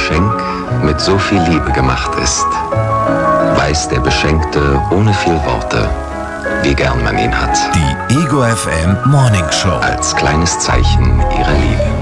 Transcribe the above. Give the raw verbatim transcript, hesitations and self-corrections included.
Geschenk mit so viel Liebe gemacht ist, weiß der Beschenkte ohne viel Worte, wie gern man ihn hat. Die Ego F M Morning Show. Als kleines Zeichen ihrer Liebe.